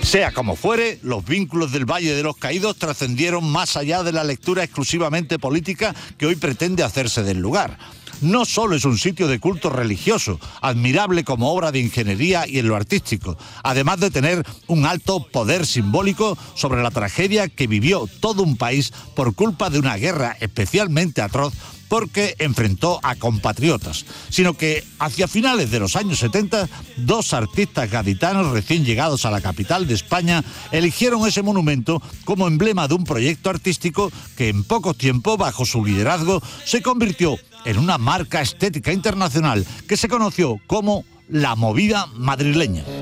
Sea como fuere, los vínculos del Valle de los Caídos trascendieron más allá de la lectura exclusivamente política que hoy pretende hacerse del lugar. No solo es un sitio de culto religioso, admirable como obra de ingeniería y en lo artístico, además de tener un alto poder simbólico sobre la tragedia que vivió todo un país por culpa de una guerra especialmente atroz porque enfrentó a compatriotas, sino que hacia finales de los años 70, dos artistas gaditanos recién llegados a la capital de España eligieron ese monumento como emblema de un proyecto artístico que en poco tiempo, bajo su liderazgo, se convirtió en una marca estética internacional que se conoció como la movida madrileña.